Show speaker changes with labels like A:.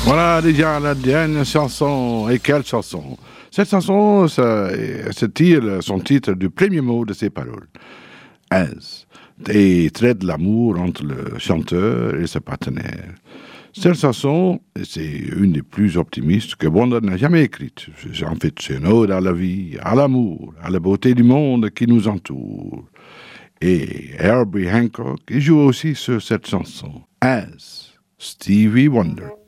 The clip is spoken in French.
A: Voilà déjà la dernière chanson. Et quelle chanson! Cette chanson, ça tire son titre du premier mot de ses paroles. As. Et traite de l'amour entre le chanteur et sa partenaire. Cette chanson, c'est une des plus optimistes que Wonder n'a jamais écrite. En fait, c'est une ode à la vie, à l'amour, à la beauté du monde qui nous entoure. Et Herbie Hancock joue aussi sur cette chanson, As Stevie Wonder.